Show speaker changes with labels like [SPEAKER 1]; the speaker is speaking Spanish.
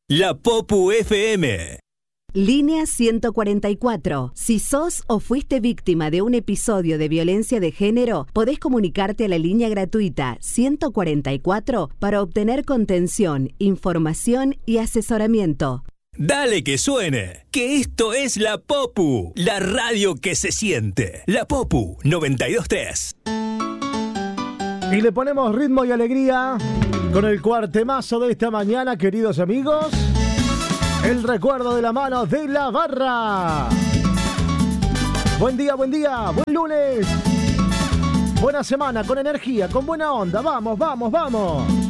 [SPEAKER 1] La Popu FM.
[SPEAKER 2] Línea 144. Si sos o fuiste víctima de un episodio de violencia de género, podés comunicarte a la línea gratuita 144 para obtener contención, información y asesoramiento.
[SPEAKER 1] Dale que suene, que esto es La Popu, la radio que se siente. La Popu 92.3.
[SPEAKER 3] Y le ponemos ritmo y alegría con el cuartemazo de esta mañana, queridos amigos. El recuerdo de la mano de la barra. Buen día, buen lunes. Buena semana, con energía, con buena onda. Vamos, vamos, vamos.